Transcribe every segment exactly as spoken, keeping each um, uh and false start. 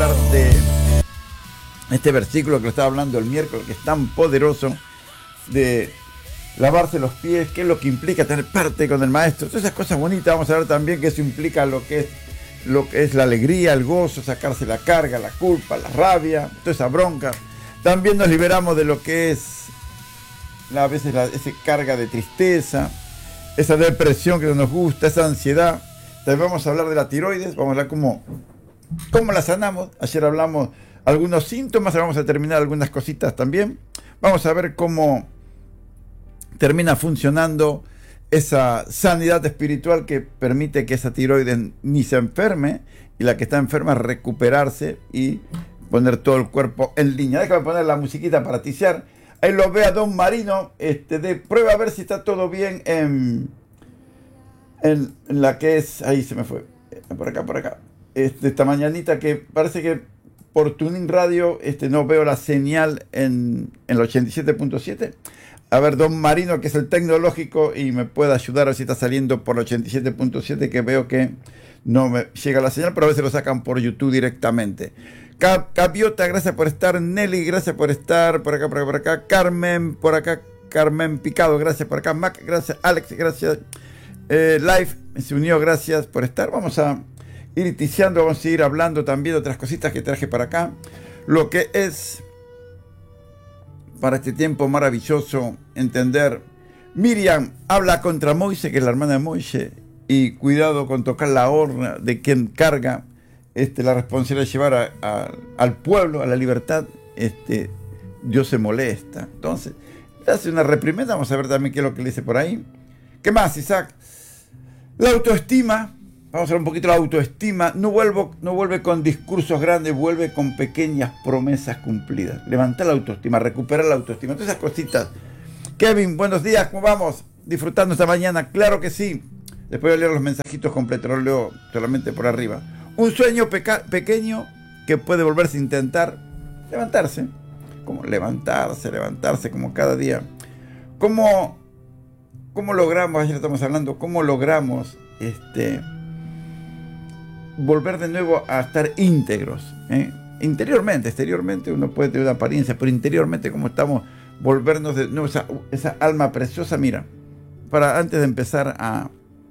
hablar de este versículo que lo estaba hablando el miércoles, que es tan poderoso, de lavarse los pies, qué es lo que implica tener parte con el maestro, todas esas cosas bonitas. Vamos a ver también que eso implica lo que es lo que es la alegría, el gozo, sacarse la carga, la culpa, la rabia, toda esa bronca. También nos liberamos de lo que es a veces la, esa carga de tristeza, esa depresión que no nos gusta, esa ansiedad. También vamos a hablar de la tiroides, vamos a hablar cómo, cómo la sanamos. Ayer hablamos algunos síntomas, vamos a terminar algunas cositas también. Vamos a ver cómo termina funcionando esa sanidad espiritual que permite que esa tiroides ni se enferme, y la que está enferma recuperarse y poner todo el cuerpo en línea. Déjame poner la musiquita para ticiar. Ahí lo ve a Don Marino. Este, de prueba a ver si está todo bien en, en, en la que es. Ahí se me fue. Por acá, por acá. Este, esta mañanita que parece que por Tuning Radio este, no veo la señal en, en el ochenta y siete punto siete. A ver, Don Marino, que es el tecnológico, y me puede ayudar a ver si está saliendo por el ochenta y siete punto siete, que veo que no me llega la señal, pero a veces lo sacan por YouTube directamente. Capiota, gracias por estar. Nelly, gracias por estar. Por acá, por acá, por acá. Carmen, por acá. Carmen Picado, gracias por acá. Mac, gracias. Alex, gracias. Eh, Live se unió, gracias por estar. Vamos a ir iniciando, vamos a ir hablando también de otras cositas que traje para acá. Lo que es para este tiempo maravilloso entender. Miriam habla contra Moisés, que es la hermana de Moisés, y cuidado con tocar la horna de quien carga este, la responsabilidad de llevar a, a, al pueblo a la libertad. Este, Dios se molesta. Entonces, le hace una reprimenda. Vamos a ver también qué es lo que le dice por ahí. ¿Qué más, Isaac? La autoestima. Vamos a ver un poquito la autoestima. No, vuelvo, no vuelve con discursos grandes, vuelve con pequeñas promesas cumplidas. Levantar la autoestima, recuperar la autoestima. Todas esas cositas. Kevin, buenos días, ¿cómo vamos? ¿Disfrutando esta mañana? Claro que sí. Después voy a leer los mensajitos completos, los leo solamente por arriba. Un sueño peca- pequeño que puede volverse a intentar levantarse. Como levantarse, levantarse como cada día. ¿Cómo, cómo logramos, ayer estamos hablando, cómo logramos este... volver de nuevo a estar íntegros, ¿eh? Interiormente, exteriormente uno puede tener una apariencia, pero interiormente cómo estamos, volvernos de nuevo esa, esa alma preciosa. Mira, para antes de empezar a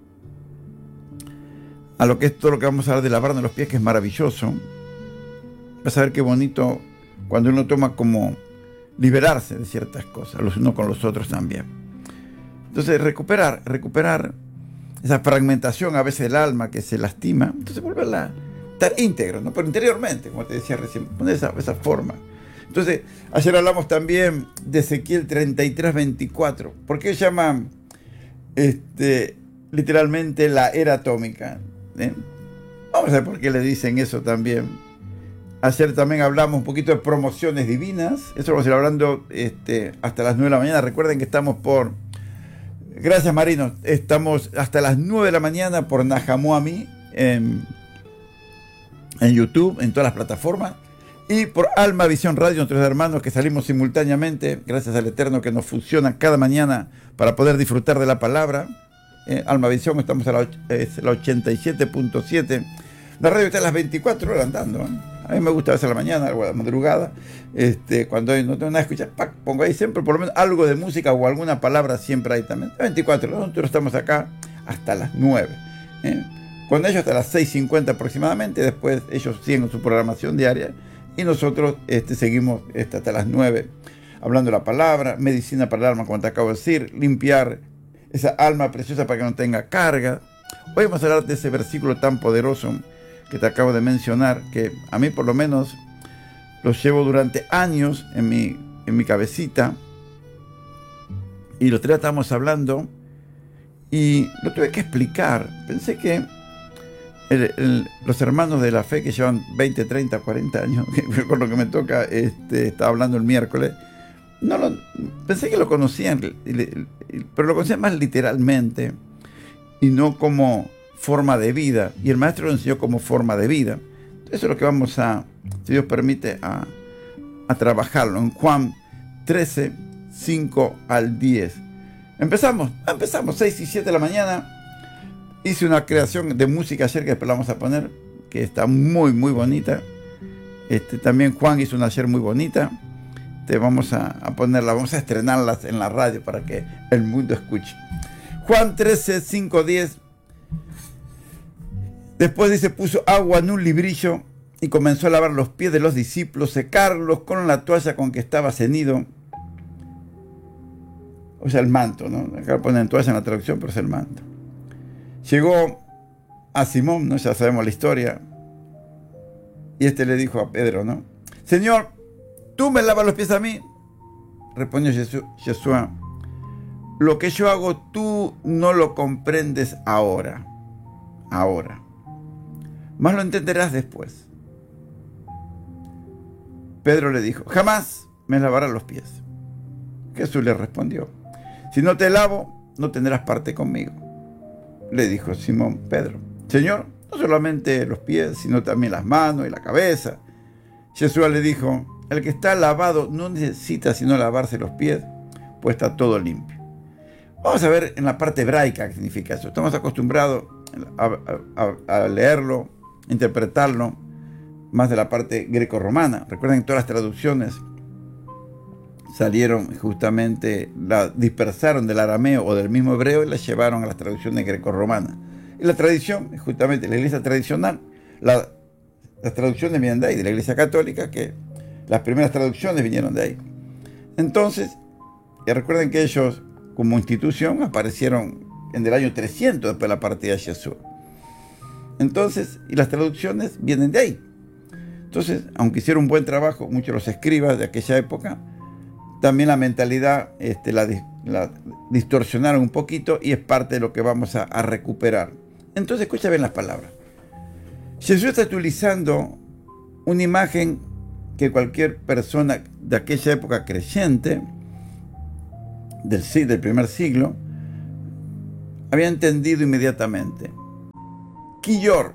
a lo que es todo lo que vamos a hablar de lavarnos los pies, que es maravilloso, vas a ver qué bonito cuando uno toma como liberarse de ciertas cosas, los unos con los otros también. Entonces recuperar, recuperar esa fragmentación a veces del alma que se lastima, entonces volverla a estar íntegro, ¿no? Pero interiormente, como te decía recién, poner esa, esa forma. Entonces, ayer hablamos también de Ezequiel treinta y tres, veinticuatro. ¿Por qué llaman este, literalmente la era atómica? ¿Eh? Vamos a ver por qué le dicen eso también. Ayer también hablamos un poquito de promociones divinas. Eso lo vamos a ir hablando este, hasta las nueve de la mañana. Recuerden que estamos por... Gracias, Marino. Estamos hasta las nueve de la mañana por Najamuami en, en YouTube, en todas las plataformas, y por Alma Visión Radio, nuestros hermanos que salimos simultáneamente, gracias al Eterno que nos fusiona cada mañana para poder disfrutar de la palabra. Eh, Alma Visión, estamos a la, es la ochenta y siete punto siete. La radio está a las veinticuatro horas andando, ¿eh? A mí me gusta a veces a la mañana o a la madrugada, este, cuando no tengo nada que escuchar, ¡pac! Pongo ahí siempre por lo menos algo de música o alguna palabra, siempre ahí también. veinticuatro, nosotros estamos acá hasta las nueve. ¿eh? Con ellos hasta las seis cincuenta aproximadamente, después ellos siguen su programación diaria y nosotros este, seguimos este, hasta las nueve, hablando de la palabra, medicina para el alma, como te acabo de decir, limpiar esa alma preciosa para que no tenga carga. Hoy vamos a hablar de ese versículo tan poderoso que te acabo de mencionar, que a mí por lo menos los llevo durante años en mi, en mi cabecita, y los tres estábamos hablando y lo tuve que explicar. Pensé que el, el, los hermanos de la fe que llevan veinte, treinta, cuarenta años, que con lo que me toca, este, estaba hablando el miércoles, no lo, pensé que lo conocían, pero lo conocían más literalmente y no como forma de vida, y el maestro lo enseñó como forma de vida. Eso es lo que vamos a, si Dios permite, a, a trabajarlo en Juan trece, cinco al diez. Empezamos, empezamos seis y siete de la mañana. Hice una creación de música ayer que después la vamos a poner, que está muy muy bonita, Este, también Juan hizo una ayer muy bonita. Te vamos a, a ponerla, vamos a estrenarlas en la radio para que el mundo escuche. Juan trece, cinco, diez. Después dice, puso agua en un librillo y comenzó a lavar los pies de los discípulos, secarlos con la toalla con que estaba ceñido. O sea, el manto, ¿no? Acá ponen toalla en la traducción, pero es el manto. Llegó a Simón, ¿no? Ya sabemos la historia. Y este le dijo a Pedro, ¿no? Señor, ¿tú me lavas los pies a mí? Respondió Jesús, lo que yo hago tú no lo comprendes ahora. Ahora. Más lo entenderás después. Pedro le dijo, jamás me lavarás los pies. Jesús le respondió, si no te lavo, no tendrás parte conmigo. Le dijo Simón Pedro, Señor, no solamente los pies, sino también las manos y la cabeza. Jesús le dijo, el que está lavado no necesita sino lavarse los pies, pues está todo limpio. Vamos a ver en la parte hebraica qué significa eso. Estamos acostumbrados a, a, a leerlo, interpretarlo, más de la parte greco-romana. Recuerden que todas las traducciones salieron justamente, la dispersaron del arameo o del mismo hebreo y las llevaron a las traducciones greco-romanas. Y la tradición, justamente la iglesia tradicional, la, las traducciones vienen de ahí, de la iglesia católica, que las primeras traducciones vinieron de ahí. Entonces, y recuerden que ellos, como institución, aparecieron en el año trescientos después de la partida de Jesús. Entonces, y las traducciones vienen de ahí. Entonces, aunque hicieron un buen trabajo, muchos de los escribas de aquella época, también la mentalidad este, la, la distorsionaron un poquito y es parte de lo que vamos a, a recuperar. Entonces, escucha bien las palabras. Jesús está utilizando una imagen que cualquier persona de aquella época creyente, del, del primer siglo, había entendido inmediatamente. Quillor,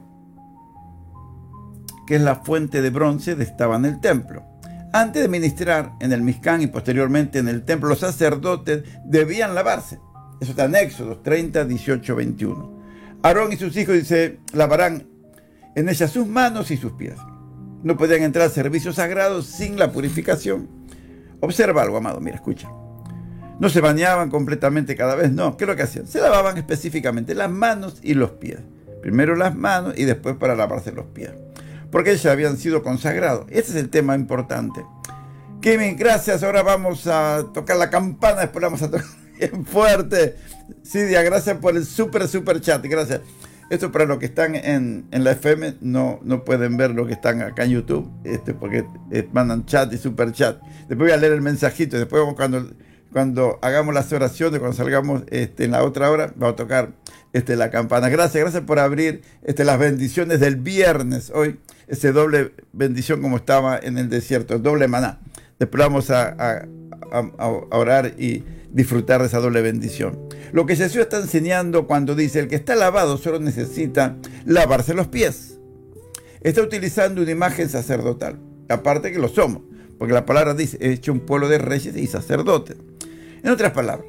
que es la fuente de bronce, estaba en el templo. Antes de ministrar en el Mishkan y posteriormente en el templo, los sacerdotes debían lavarse. Eso está en Éxodo treinta, dieciocho, veintiuno. Aarón y sus hijos, dice, lavarán en ella sus manos y sus pies. No podían entrar al servicio sagrado sin la purificación. Observa algo, amado, mira, escucha. No se bañaban completamente cada vez, no. ¿Qué es lo que hacían? Se lavaban específicamente las manos y los pies. Primero las manos y después para lavarse los pies, porque ellos habían sido consagrados. Este es el tema importante. Kevin, gracias. Ahora vamos a tocar la campana, después la vamos a tocar bien fuerte. Sidia, gracias por el súper, súper chat. Gracias. Esto para los que están en, en la F M, no, no pueden ver lo que están acá en YouTube, este, porque mandan chat y super chat. Después voy a leer el mensajito y después cuando, cuando hagamos las oraciones, cuando salgamos este, en la otra hora, vamos a tocar este, la campana. Gracias, gracias por abrir este, las bendiciones del viernes. Hoy, ese doble bendición como estaba en el desierto, el doble maná. Después vamos a, a, a, a orar y disfrutar de esa doble bendición. Lo que Jesús está enseñando cuando dice, el que está lavado solo necesita lavarse los pies. Está utilizando una imagen sacerdotal, aparte que lo somos, porque la palabra dice, he hecho un pueblo de reyes y sacerdotes. En otras palabras,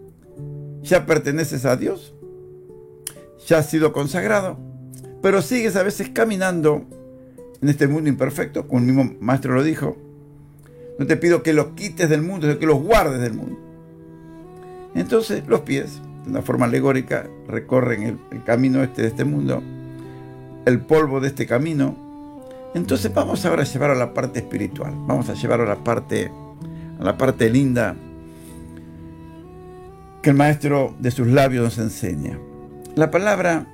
ya perteneces a Dios, ya has sido consagrado, pero sigues a veces caminando en este mundo imperfecto, como el mismo maestro lo dijo. No te pido que los quites del mundo, sino que los guardes del mundo. Entonces los pies, de una forma alegórica, recorren el, el camino este de este mundo, el polvo de este camino. Entonces vamos ahora a llevar a la parte espiritual, vamos a llevar a la parte, a la parte linda que el maestro de sus labios nos enseña. La palabra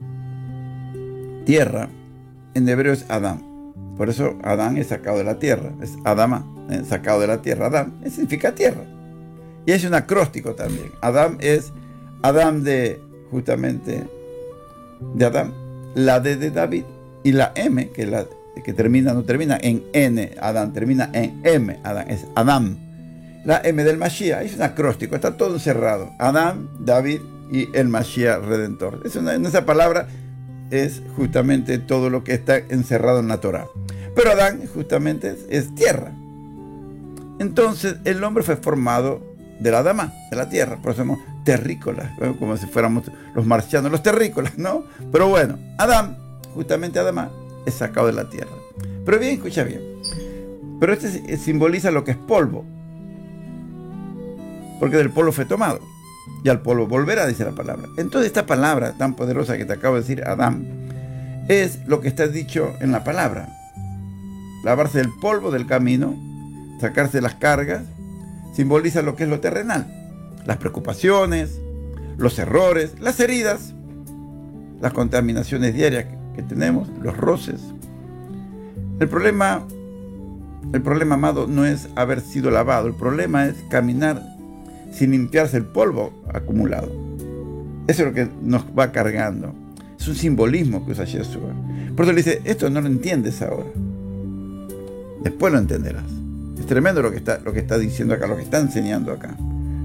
tierra en hebreo es Adán. Por eso Adán es sacado de la tierra, es Adama, eh, sacado de la tierra. Adán significa tierra. Y es un acróstico también. Adán es Adán de, justamente, de Adán, la D de David, y la M, que, la, que termina, no termina en N, Adán, termina en M, Adán, es Adán. La M del Mashiach, es un acróstico, está todo encerrado. Adán, David y el Mashiach Redentor. Es una, en esa palabra es justamente todo lo que está encerrado en la Torah. Pero Adán justamente es, es tierra. Entonces el hombre fue formado de la Adama, de la tierra. Por eso somos terrícolas, ¿no? Como si fuéramos los marcianos, los terrícolas, ¿no? Pero bueno, Adán, justamente Adama, es sacado de la tierra. Pero bien, escucha bien. Pero este simboliza lo que es polvo. Porque del polvo fue tomado. Y al polvo volverá, dice la palabra. Entonces esta palabra tan poderosa que te acabo de decir, Adán, es lo que está dicho en la palabra. Lavarse del polvo del camino, sacarse las cargas, simboliza lo que es lo terrenal. Las preocupaciones, los errores, las heridas, las contaminaciones diarias que tenemos, los roces. El problema, el problema, amado, no es haber sido lavado. El problema es caminar sin limpiarse el polvo acumulado. Eso es lo que nos va cargando. Es un simbolismo que usa Yeshua. Por eso le dice, esto no lo entiendes ahora. Después lo entenderás. Es tremendo lo que está, lo que está diciendo acá, lo que está enseñando acá.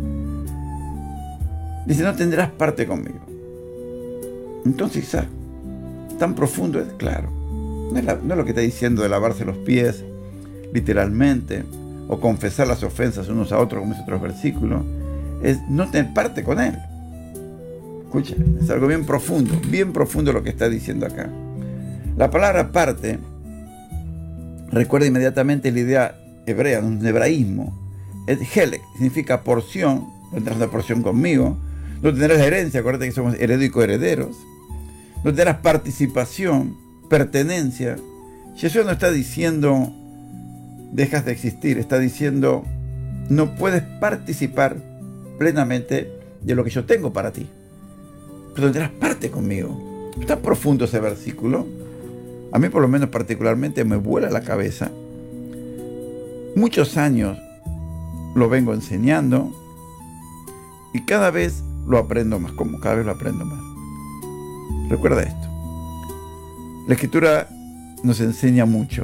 Dice, no tendrás parte conmigo. Entonces, Isaac, tan profundo es, claro. No es, la, no es lo que está diciendo de lavarse los pies, literalmente, o confesar las ofensas unos a otros, como es otros versículos. Es no tener parte con él. Escucha, es algo bien profundo, bien profundo lo que está diciendo acá. La palabra parte recuerda inmediatamente la idea hebrea, un hebraísmo. Es helek, significa porción, no tendrás una porción conmigo, no tendrás la herencia, acuérdate que somos heredo y coherederos, no tendrás participación, pertenencia. Jesús no está diciendo dejas de existir, está diciendo no puedes participar plenamente de lo que yo tengo para ti, pero tendrás parte conmigo. Está profundo ese versículo. A mí por lo menos particularmente me vuela la cabeza. Muchos años lo vengo enseñando y cada vez lo aprendo más, como cada vez lo aprendo más. Recuerda esto. La Escritura nos enseña mucho.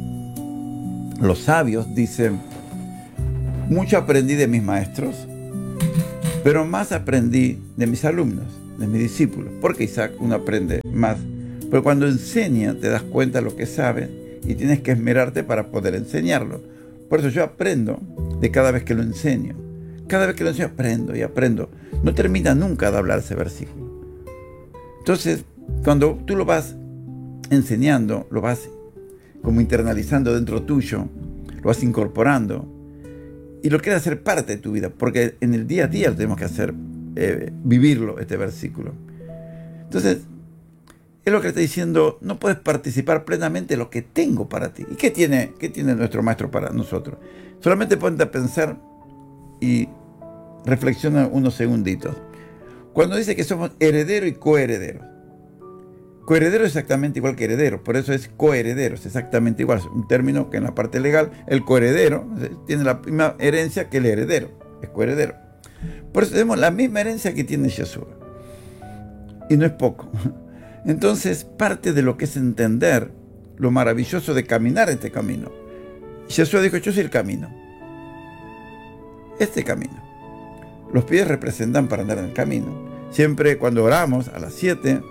Los sabios dicen, mucho aprendí de mis maestros, pero más aprendí de mis alumnos, de mis discípulos. Porque Isaac, uno aprende más. Pero cuando enseña, te das cuenta de lo que sabes y tienes que esmerarte para poder enseñarlo. Por eso yo aprendo de cada vez que lo enseño. Cada vez que lo enseño aprendo y aprendo. No termina nunca de hablar ese versículo. Entonces, cuando tú lo vas enseñando, lo vas como internalizando dentro tuyo, lo vas incorporando y lo quieres hacer parte de tu vida, porque en el día a día lo tenemos que hacer, eh, vivirlo, este versículo. Entonces, es lo que está diciendo, no puedes participar plenamente de lo que tengo para ti. ¿Y qué tiene, qué tiene nuestro maestro para nosotros? Solamente ponte a pensar y reflexiona unos segunditos. Cuando dice que somos heredero y coheredero. Coheredero es exactamente igual que heredero, por eso es coheredero, es exactamente igual. Es un término que en la parte legal, el coheredero tiene la misma herencia que el heredero, es coheredero. Por eso tenemos la misma herencia que tiene Yeshua. Y no es poco. Entonces, parte de lo que es entender lo maravilloso de caminar este camino. Yeshua dijo, yo soy el camino. Este camino. Los pies representan para andar en el camino. Siempre cuando oramos a las siete,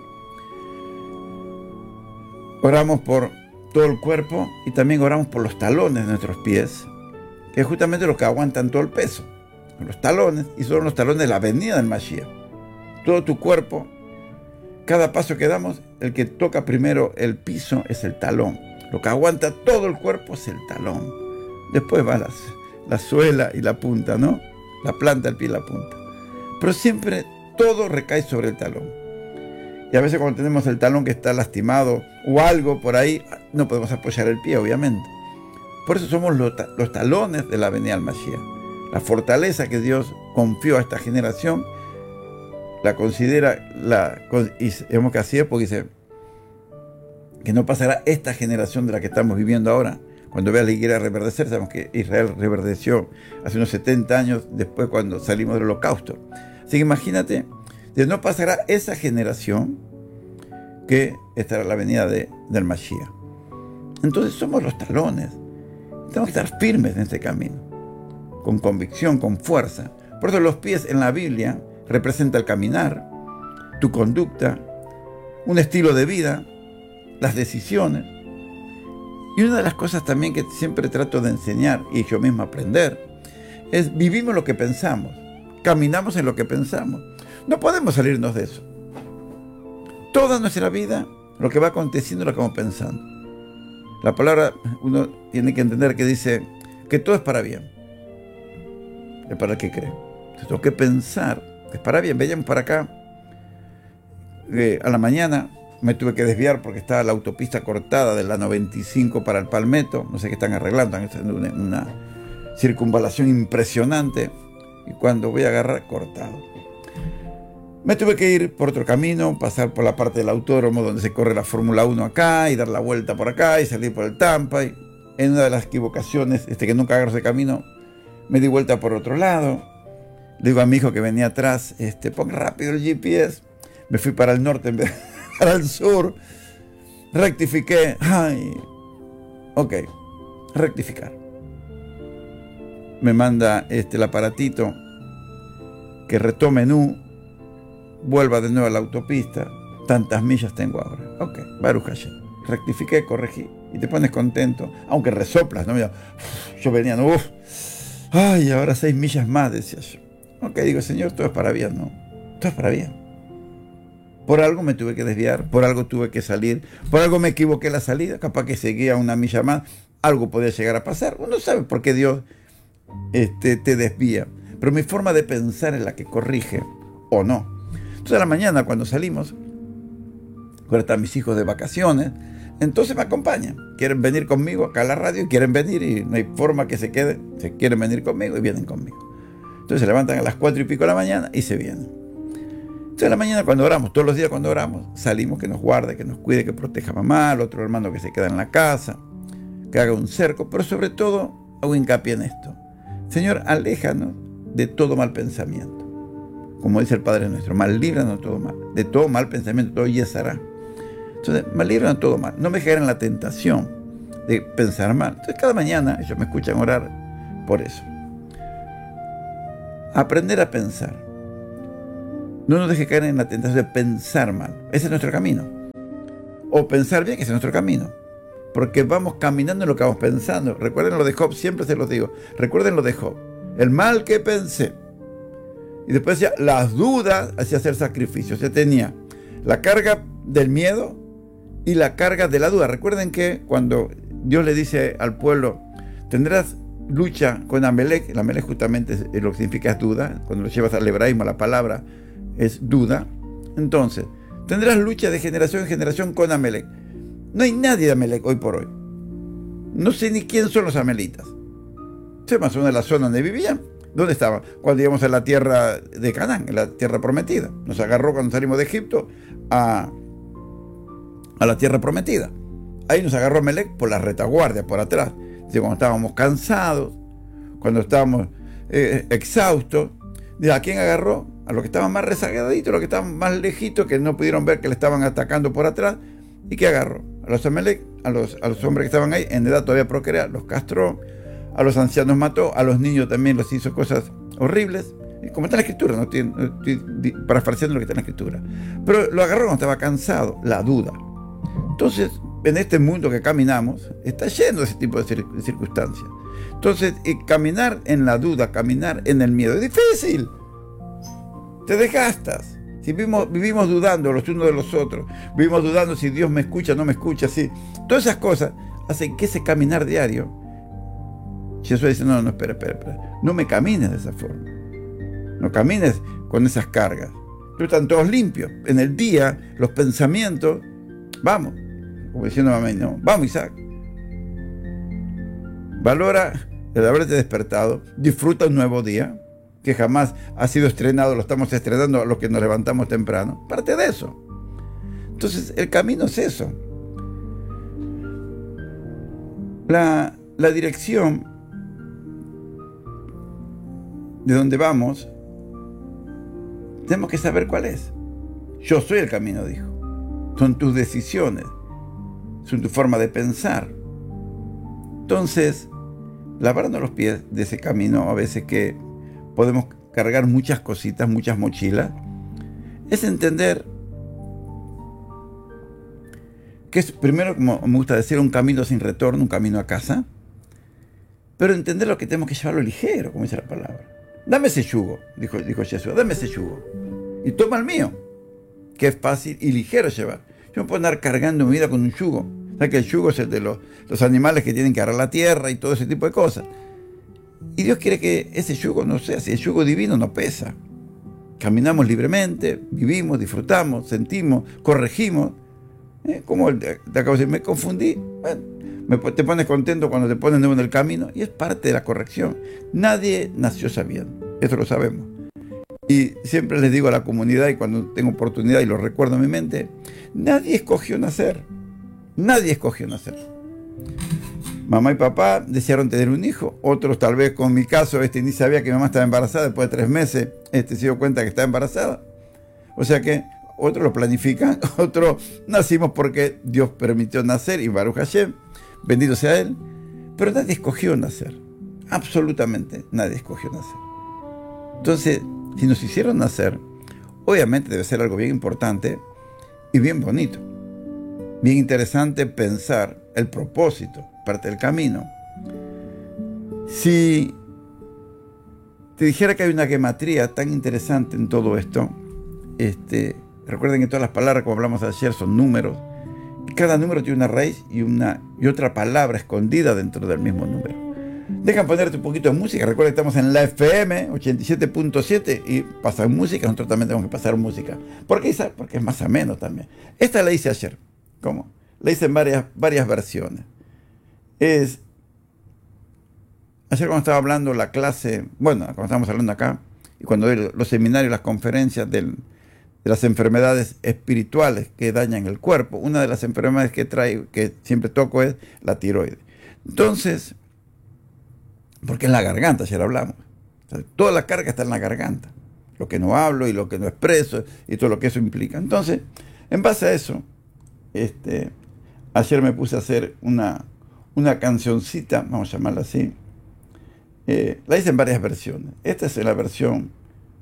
oramos por todo el cuerpo y también oramos por los talones de nuestros pies, que es justamente lo que aguantan todo el peso. Los talones, y son los talones de la venida del Mashiach. Todo tu cuerpo, cada paso que damos, el que toca primero el piso es el talón. Lo que aguanta todo el cuerpo es el talón. Después va las, la suela y la punta, ¿no? La planta, el pie y la punta. Pero siempre todo recae sobre el talón. Y a veces cuando tenemos el talón que está lastimado o algo por ahí, no podemos apoyar el pie, obviamente. Por eso somos los, los talones de la venida del Mashiach. La fortaleza que Dios confió a esta generación, la considera, la, y vemos que así es porque dice que no pasará esta generación de la que estamos viviendo ahora. Cuando vea la higuera reverdecer, sabemos que Israel reverdeció hace unos setenta años después cuando salimos del holocausto. Así que imagínate, de no pasará esa generación que estará la venida de, del Mashiach. Entonces somos los talones. Tenemos que estar firmes en este camino, con convicción, con fuerza. Por eso los pies en la Biblia representa el caminar, tu conducta, un estilo de vida, las decisiones. Y una de las cosas también que siempre trato de enseñar y yo mismo aprender es vivimos lo que pensamos, caminamos en lo que pensamos. No podemos salirnos de eso. Toda nuestra vida, lo que va aconteciendo, lo que vamos pensando. La palabra, uno tiene que entender que dice que todo es para bien. Es para el que cree. Entonces tengo que pensar que es para bien. Veíamos para acá. Eh, a la mañana me tuve que desviar porque estaba la autopista cortada de la noventa y cinco para el Palmetto. No sé qué están arreglando. Están haciendo una, una circunvalación impresionante. Y cuando voy a agarrar, cortado. Me tuve que ir por otro camino, pasar por la parte del autódromo donde se corre la Fórmula uno acá y dar la vuelta por acá y salir por el Tampa. Y en una de las equivocaciones, este, que nunca agarro ese camino, me di vuelta por otro lado. Le digo a mi hijo que venía atrás, este, pon rápido el G P S. Me fui para el norte en vez de para el sur. Rectifiqué. Ay, ok, rectificar. Me manda este, el aparatito que retome menú, vuelva de nuevo a la autopista. Tantas millas tengo ahora. Ok, Baruch Hashem. Rectifiqué, corregí. Y te pones contento, aunque resoplas, ¿no? Yo venía, uff, ay, ahora seis millas más, decía yo. Ok, digo, Señor, todo es para bien, ¿no? Todo es para bien. Por algo me tuve que desviar, por algo tuve que salir, por algo me equivoqué la salida, capaz que seguía una milla más, algo podía llegar a pasar. Uno sabe por qué Dios este, te desvía, pero mi forma de pensar es la que corrige o no. Entonces a la mañana cuando salimos, ahora están mis hijos de vacaciones, entonces me acompañan, quieren venir conmigo acá a la radio, quieren venir y no hay forma que se queden, se quieren venir conmigo y vienen conmigo. Entonces se levantan a las cuatro y pico de la mañana y se vienen. Entonces a la mañana cuando oramos, todos los días cuando oramos, salimos, que nos guarde, que nos cuide, que proteja a mamá, al otro hermano que se queda en la casa, que haga un cerco, pero sobre todo hago hincapié en esto. Señor, aléjanos de todo mal pensamiento. Como dice el Padre nuestro, mal líbranos de todo mal, de todo mal pensamiento, todo yesará. Entonces, mal líbranos de todo mal. No me dejen en la tentación de pensar mal. Entonces cada mañana ellos me escuchan orar por eso. Aprender a pensar. No nos deje caer en la tentación de pensar mal. Ese es nuestro camino. O pensar bien, que ese es nuestro camino. Porque vamos caminando en lo que vamos pensando. Recuerden lo de Job, siempre se los digo. Recuerden lo de Job. El mal que pensé. Y después decía, las dudas hacía hacer sacrificios. O sea, tenía la carga del miedo y la carga de la duda. Recuerden que cuando Dios le dice al pueblo, tendrás lucha con Amelec. El Amelec justamente es, lo que significa es duda. Cuando lo llevas al hebraísmo, la palabra es duda. Entonces, tendrás lucha de generación en generación con Amelec. No hay nadie de Amelec hoy por hoy. No sé ni quién son los amelitas. Sé más o menos la zona donde vivían. ¿Dónde estaban? Cuando íbamos a la tierra de Canaán, en la tierra prometida. Nos agarró cuando salimos de Egipto a, a la tierra prometida. Ahí nos agarró Amelec por la retaguardia, por atrás. Dice, cuando estábamos cansados, cuando estábamos eh, exhaustos. Dice, ¿a quién agarró? A los que estaban más rezagaditos, a los que estaban más lejitos, que no pudieron ver que le estaban atacando por atrás. ¿Y qué agarró? A los Amelec, a los, a los hombres que estaban ahí, en edad todavía procrear, los castró. A los ancianos mató, a los niños también los hizo cosas horribles, como está en la escritura, no estoy, no estoy parafraseando lo que está en la escritura, pero lo agarró cuando estaba cansado, la duda. Entonces, en este mundo que caminamos, está lleno de ese tipo de, cir de circunstancias. Entonces, y caminar en la duda, caminar en el miedo, es difícil, te desgastas. Si vivimos, vivimos dudando los unos de los otros, vivimos dudando si Dios me escucha o no me escucha, sí. Todas esas cosas hacen que ese caminar diario, Jesús dice, no, no, espera, espera, espera. No me camines de esa forma. No camines con esas cargas. Tú están todos limpios. En el día, los pensamientos, vamos. Como diciendo mamá, no, vamos Isaac. Valora el haberte despertado. Disfruta un nuevo día, que jamás ha sido estrenado, lo estamos estrenando a los que nos levantamos temprano. Parte de eso. Entonces, el camino es eso. La, la dirección de dónde vamos, tenemos que saber cuál es. Yo soy el camino, dijo. Son tus decisiones, son tu forma de pensar. Entonces, lavarnos los pies de ese camino, a veces que podemos cargar muchas cositas, muchas mochilas, es entender que es primero, como me gusta decir, un camino sin retorno, un camino a casa, pero entender lo que tenemos que llevarlo ligero, como dice la palabra. Dame ese yugo, dijo, dijo Jesús, dame ese yugo. Y toma el mío, que es fácil y ligero llevar. Yo no puedo andar cargando mi vida con un yugo. sea que el yugo es el de los, los animales que tienen que arar la tierra y todo ese tipo de cosas. Y Dios quiere que ese yugo no sea así. El yugo divino no pesa. Caminamos libremente, vivimos, disfrutamos, sentimos, corregimos. ¿Eh? Como te acabo de decir, me confundí. Bueno, me, te pones contento cuando te pones nuevo en el camino y es parte de la corrección. Nadie nació sabiendo, eso lo sabemos. Y siempre les digo a la comunidad, y cuando tengo oportunidad y lo recuerdo en mi mente, nadie escogió nacer. Nadie escogió nacer. Mamá y papá desearon tener un hijo. Otros, tal vez, con mi caso, este ni sabía que mi mamá estaba embarazada. Después de tres meses, este se dio cuenta que estaba embarazada. O sea que otros lo planifican, otros nacimos porque Dios permitió nacer, y Baruch Hashem, bendito sea Él. Pero nadie escogió nacer. Absolutamente nadie escogió nacer. Entonces, si nos hicieron nacer, obviamente debe ser algo bien importante y bien bonito. Bien interesante pensar el propósito, parte del camino. Si te dijera que hay una gematría tan interesante en todo esto, este, recuerden que todas las palabras, como hablamos ayer, son números. Y cada número tiene una raíz y, una, y otra palabra escondida dentro del mismo número. Dejan ponerte un poquito de música. Recuerden que estamos en la F M ochenta y siete punto siete y pasan música. Nosotros también tenemos que pasar música. ¿Por qué? Porque es más ameno también. Esta la hice ayer. ¿Cómo? La hice en varias, varias versiones. Es... Ayer cuando estaba hablando la clase, bueno, cuando estábamos hablando acá, y cuando doy los seminarios, las conferencias del, de las enfermedades espirituales que dañan el cuerpo, una de las enfermedades que traigo, que siempre toco, es la tiroides. Entonces, porque en la garganta, ayer hablamos, o sea, toda la carga está en la garganta, lo que no hablo y lo que no expreso y todo lo que eso implica. Entonces, en base a eso, este, ayer me puse a hacer una, una cancioncita, vamos a llamarla así. Eh, la hice en varias versiones. Esta es la versión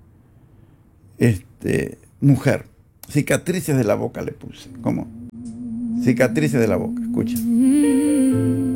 este, mujer. Cicatrices de la boca le puse. ¿Cómo? Cicatrices de la boca, escucha.